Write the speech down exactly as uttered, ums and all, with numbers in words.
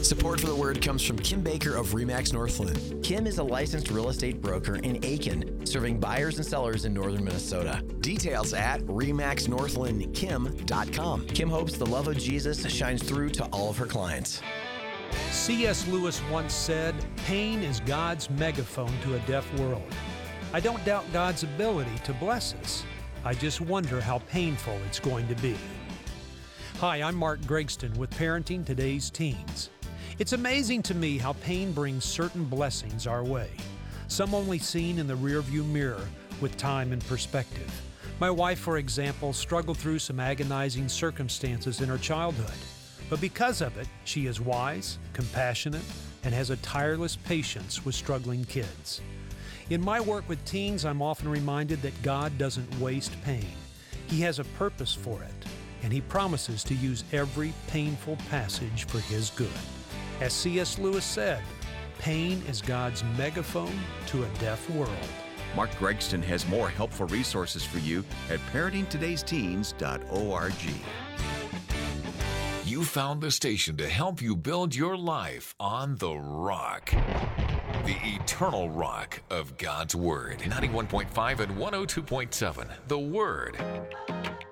Support for the Word comes from Kim Baker of RE/MAX Northland. Kim is a licensed real estate broker in Aiken, serving buyers and sellers in northern Minnesota. Details at remax northland kim dot com. Kim hopes the love of Jesus shines through to all of her clients. C S Lewis once said, "Pain is God's megaphone to a deaf world." I don't doubt God's ability to bless us. I just wonder how painful it's going to be. Hi, I'm Mark Gregston with Parenting Today's Teens. It's amazing to me how pain brings certain blessings our way, some only seen in the rearview mirror with time and perspective. My wife, for example, struggled through some agonizing circumstances in her childhood, but because of it, she is wise, compassionate, and has a tireless patience with struggling kids. In my work with teens, I'm often reminded that God doesn't waste pain. He has a purpose for it, and He promises to use every painful passage for His good. As C S Lewis said, pain is God's megaphone to a deaf world. Mark Gregston has more helpful resources for you at parenting todays teens dot org. You found the station to help you build your life on the rock. The eternal rock of God's Word. ninety-one point five and one oh two point seven. The Word.